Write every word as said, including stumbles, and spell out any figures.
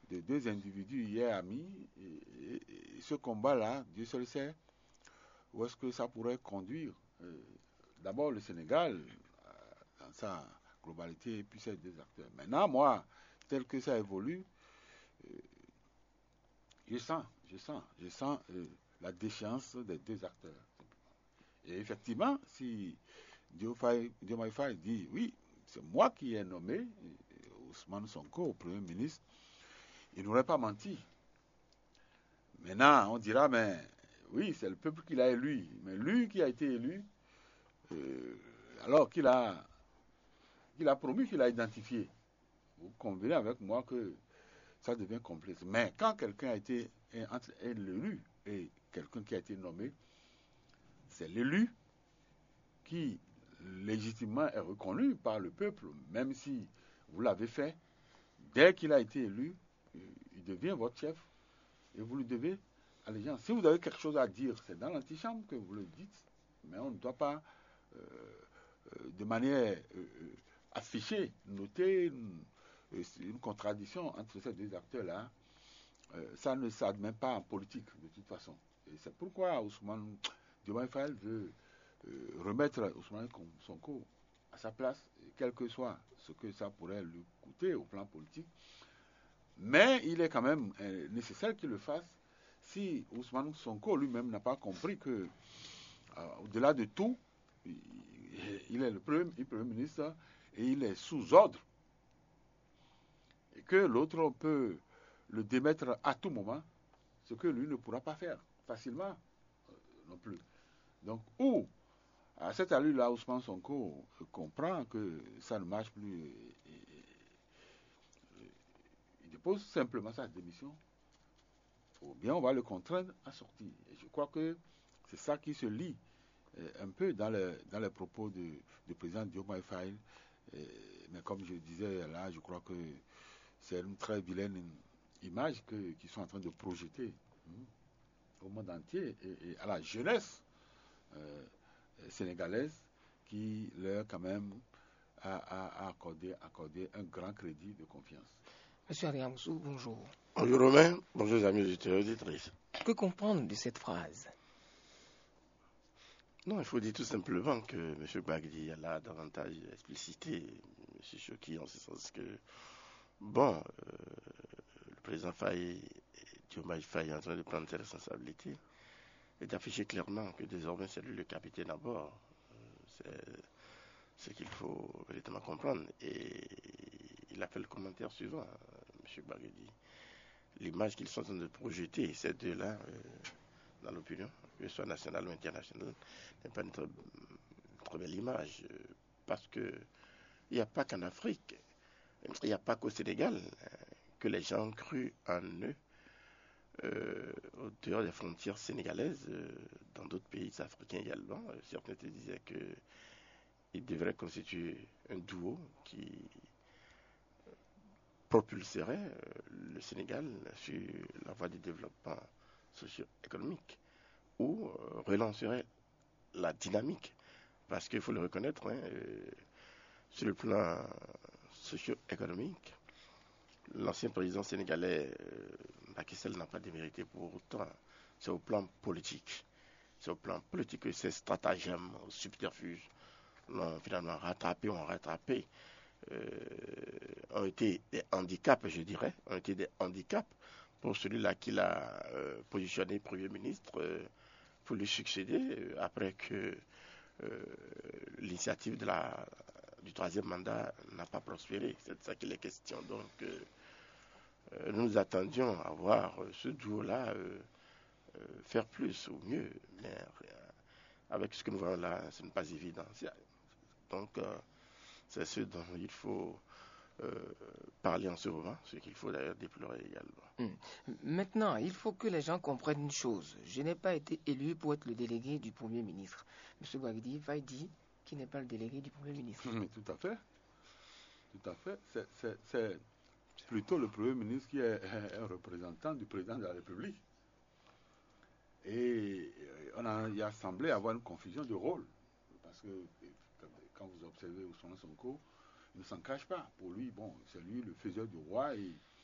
de deux individus hier amis. Et, et- et ce combat-là, Dieu seul sait où est-ce que ça pourrait conduire. Euh, D'abord le Sénégal, euh, dans sa globalité, et puis ces deux acteurs. Maintenant, moi, tel que ça évolue, euh, je sens, je sens, je sens euh, la déchéance des deux acteurs. Et effectivement, si Diomaye Diomaye Faye dit oui, c'est moi qui ai nommé euh, Ousmane Sonko au Premier ministre, il n'aurait pas menti. Maintenant, on dira, mais oui, c'est le peuple qui l'a élu. Mais lui qui a été élu, euh, alors qu'il a, qu'il a promis, qu'il a identifié. Vous convenez avec moi que ça devient complexe. Mais quand quelqu'un a été entre l'élu et quelqu'un qui a été nommé, c'est l'élu qui légitimement est reconnu par le peuple, même si vous l'avez fait. Dès qu'il a été élu, euh, il devient votre chef et vous lui devez allégeance. Si vous avez quelque chose à dire, c'est dans l'antichambre que vous le dites, mais on ne doit pas, euh, euh, de manière euh, euh, affichée, noter une, une contradiction entre ces deux acteurs-là. Euh, ça ne s'admet pas en politique, de toute façon. Et c'est pourquoi Ousmane Diomaye Faye veut euh, remettre Ousmane Sonko à sa place, quel que soit ce que ça pourrait lui coûter au plan politique. Mais il est quand même euh, nécessaire qu'il le fasse si Ousmane Sonko lui-même n'a pas compris que, euh, au-delà de tout, il, il est le premier, le premier ministre et il est sous ordre. Et que l'autre peut le démettre à tout moment, ce que lui ne pourra pas faire facilement euh, non plus. Donc, ou à cette allure-là, Ousmane Sonko comprend que ça ne marche plus et, et, et, il dépose simplement sa démission, ou bien on va le contraindre à sortir. Et je crois que c'est ça qui se lit euh, un peu dans, le, dans les propos du président Diomaye Faye. Euh, mais comme je disais là, je crois que c'est une très vilaine image qu'ils sont en train de projeter hein, au monde entier et, et à la jeunesse euh, sénégalaise qui leur quand même a, a, a accordé, accordé un grand crédit de confiance. Monsieur Ariamsou, bonjour. Bonjour Romain, bonjour amis auditeurs et auditrices. Que comprendre de cette phrase? Non, il faut dire tout simplement que M. Gbagdi a davantage explicité M. Choki en ce sens que, bon, euh, le président Faye, Diomaye Faye est en train de prendre ses responsabilités et d'afficher clairement que désormais c'est lui le capitaine à bord. Euh, c'est ce qu'il faut véritablement comprendre. Et il a fait le commentaire suivant, M. Gbagdi. L'image qu'ils sont en train de projeter, ces deux-là, euh, dans l'opinion, que ce soit nationale ou internationale, n'est pas une très, très belle image. Euh, parce que il n'y a pas qu'en Afrique, il n'y a pas qu'au Sénégal euh, que les gens ont cru en eux euh, au dehors des frontières sénégalaises, euh, dans d'autres pays africains également. Euh, certains te disaient qu'ils devraient constituer un duo qui propulserait euh, le Sénégal sur la voie du développement socio-économique ou euh, relancerait la dynamique. Parce qu'il faut le reconnaître, hein, euh, sur le plan socio-économique, l'ancien président sénégalais euh, Macky Sall n'a pas démérité pour autant. C'est au plan politique. C'est au plan politique que ces stratagèmes, subterfuges, l'ont finalement rattrapé, ont rattrapé, euh, ont été des handicaps, je dirais, ont été des handicaps pour celui-là qui l'a euh, positionné Premier ministre euh, pour lui succéder euh, après que euh, l'initiative de la, du troisième mandat n'a pas prospéré. C'est de ça qu'il est question. Donc, euh, euh, nous attendions à voir euh, ce duo-là euh, euh, faire plus ou mieux, mais euh, avec ce que nous voyons là, ce n'est pas évident. Donc, euh, c'est ce dont il faut euh, parler en ce moment, ce qu'il faut d'ailleurs déplorer également. Mmh. Maintenant, il faut que les gens comprennent une chose. Je n'ai pas été élu pour être le délégué du Premier ministre. M. Gbagdi va dire qu'il n'est pas le délégué du Premier ministre. Mais tout à fait. Tout à fait. C'est, c'est, c'est plutôt le Premier ministre qui est un représentant du président de la République. Et on a, il a semblé avoir une confusion de rôle. Parce que quand vous observez Ousmane Sonko, il ne s'en cache pas. Pour lui, bon, c'est lui le faiseur du roi et